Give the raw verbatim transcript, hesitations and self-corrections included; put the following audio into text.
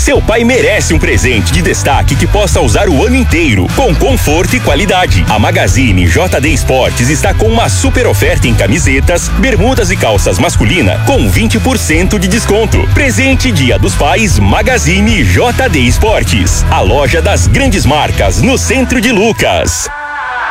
Seu pai merece um presente de destaque que possa usar o ano inteiro, com conforto e qualidade. A Magazine J D Esportes está com uma super oferta em camisetas, bermudas e calças masculina com vinte por cento de desconto. Presente Dia dos Pais Magazine J D Esportes, a loja das grandes marcas no centro de Lucas.